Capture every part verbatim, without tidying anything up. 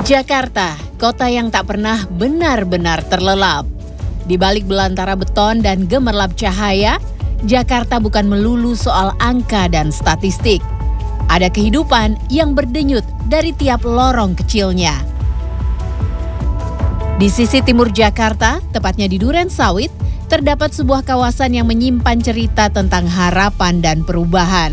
Jakarta, kota yang tak pernah benar-benar terlelap. Di balik belantara beton dan gemerlap cahaya, Jakarta bukan melulu soal angka dan statistik. Ada kehidupan yang berdenyut dari tiap lorong kecilnya. Di sisi timur Jakarta, tepatnya di Duren Sawit, terdapat sebuah kawasan yang menyimpan cerita tentang harapan dan perubahan.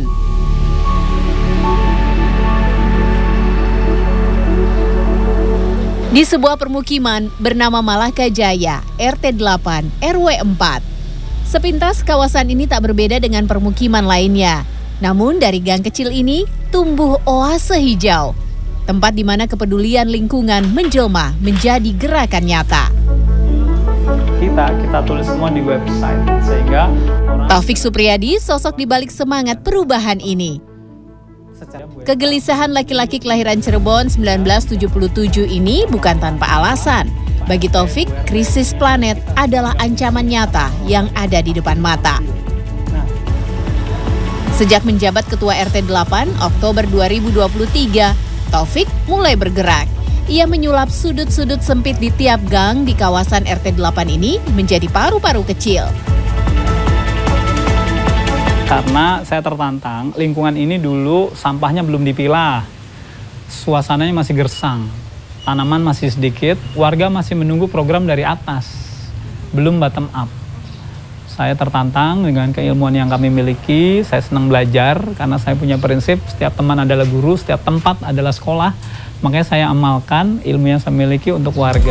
Di sebuah permukiman bernama Malaka Jaya, R T delapan, R W empat. Sepintas kawasan ini tak berbeda dengan permukiman lainnya. Namun dari gang kecil ini tumbuh oase hijau, tempat di mana kepedulian lingkungan menjelma menjadi gerakan nyata. Kita kita tulis semua di website sehingga orang... Taufik Supriyadi sosok di balik semangat perubahan ini. Kegelisahan laki-laki kelahiran Cirebon seribu sembilan ratus tujuh puluh tujuh ini bukan tanpa alasan. Bagi Taufik, krisis planet adalah ancaman nyata yang ada di depan mata. Sejak menjabat Ketua R T delapan Oktober dua ribu dua puluh tiga, Taufik mulai bergerak. Ia menyulap sudut-sudut sempit di tiap gang di kawasan R T delapan ini menjadi paru-paru kecil. Karena saya tertantang, lingkungan ini dulu sampahnya belum dipilah, suasananya masih gersang, tanaman masih sedikit, warga masih menunggu program dari atas, belum bottom up. Saya tertantang dengan keilmuan yang kami miliki, saya senang belajar karena saya punya prinsip setiap teman adalah guru, setiap tempat adalah sekolah, makanya saya amalkan ilmu yang saya miliki untuk warga.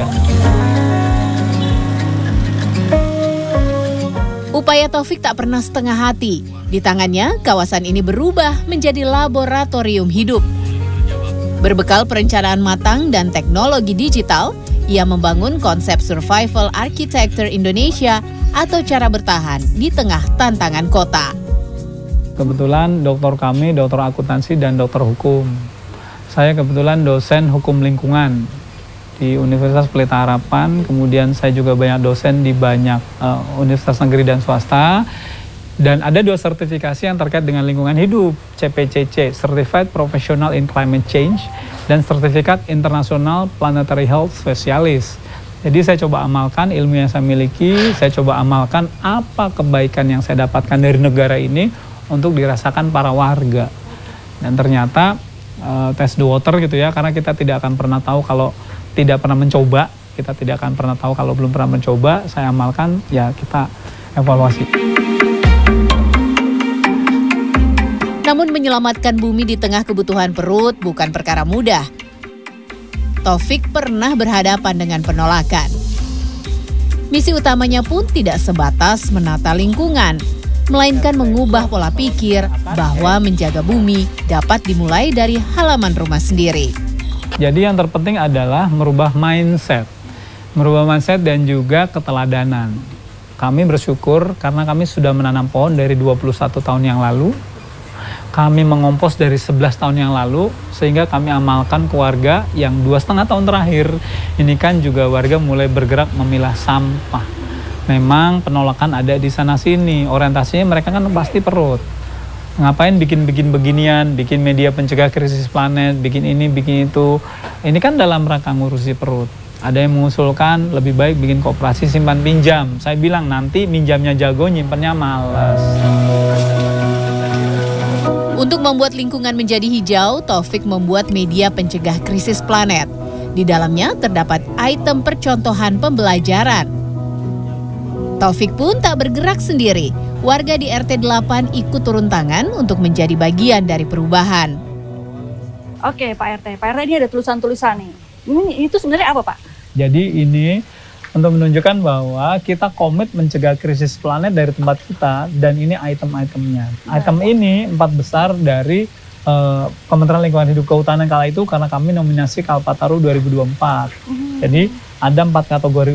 Upaya Taufik tak pernah setengah hati. Di tangannya, kawasan ini berubah menjadi laboratorium hidup. Berbekal perencanaan matang dan teknologi digital, ia membangun konsep survival architecture Indonesia atau cara bertahan di tengah tantangan kota. Kebetulan doktor kami, doktor akuntansi dan doktor hukum. Saya kebetulan dosen hukum lingkungan di Universitas Pelita Harapan, kemudian saya juga banyak dosen di banyak uh, universitas negeri dan swasta, dan ada dua sertifikasi yang terkait dengan lingkungan hidup, C P C C, Certified Professional in Climate Change, dan Sertifikat Internasional Planetary Health Specialist. Jadi saya coba amalkan ilmu yang saya miliki, saya coba amalkan apa kebaikan yang saya dapatkan dari negara ini untuk dirasakan para warga. Dan ternyata uh, test the water gitu ya, karena kita tidak akan pernah tahu kalau tidak pernah mencoba, kita tidak akan pernah tahu kalau belum pernah mencoba, saya amalkan, ya kita evaluasi. Namun menyelamatkan bumi di tengah kebutuhan perut bukan perkara mudah. Taufik pernah berhadapan dengan penolakan. Misi utamanya pun tidak sebatas menata lingkungan, melainkan mengubah pola pikir bahwa menjaga bumi dapat dimulai dari halaman rumah sendiri. Jadi yang terpenting adalah merubah mindset, merubah mindset dan juga keteladanan. Kami bersyukur karena kami sudah menanam pohon dari dua puluh satu tahun yang lalu, kami mengompos dari sebelas tahun yang lalu, sehingga kami amalkan ke warga yang dua setengah tahun terakhir. Ini kan juga warga mulai bergerak memilah sampah. Memang penolakan ada di sana-sini, orientasinya mereka kan pasti perut. Ngapain bikin-bikin beginian, bikin media pencegah krisis planet, bikin ini, bikin itu. Ini kan dalam rangka ngurusi perut. Ada yang mengusulkan lebih baik bikin koperasi simpan pinjam. Saya bilang nanti minjamnya jago, nyimpannya malas. Untuk membuat lingkungan menjadi hijau, Taufik membuat media pencegah krisis planet. Di dalamnya terdapat item percontohan pembelajaran. Taufik pun tak bergerak sendiri. Warga di R T delapan ikut turun tangan untuk menjadi bagian dari perubahan. Oke Pak R T, Pak R T ini ada tulisan-tulisan nih. Ini itu sebenarnya apa Pak? Jadi ini untuk menunjukkan bahwa kita komit mencegah krisis planet dari tempat kita, dan ini item-itemnya. Item ini empat besar dari uh, Kementerian Lingkungan Hidup Kehutanan kala itu karena kami nominasi Kalpataru dua ribu dua puluh empat. Mm-hmm. Jadi ada empat kategori